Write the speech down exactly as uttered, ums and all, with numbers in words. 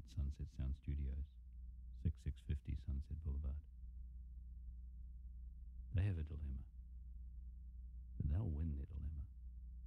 Sunset Sound Studios, sixty-six fifty Sunset Boulevard. They have a dilemma.